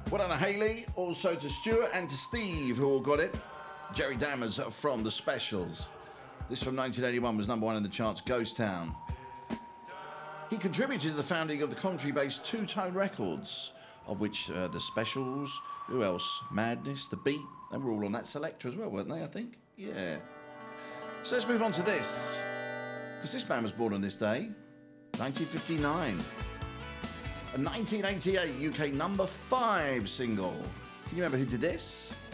Well done to Hayley, also to Stuart and to Steve, who all got it. Jerry Dammers from The Specials. This from 1981 was number one in the charts, Ghost Town. He contributed to the founding of the Coventry-based Two Tone Records, of which The Specials, who else? Madness, The Beat, they were all on that selector as well, weren't they, I think? Yeah. So let's move on to this, because this man was born on this day, 1959. A 1988 UK number 5 single. Can you remember who did this?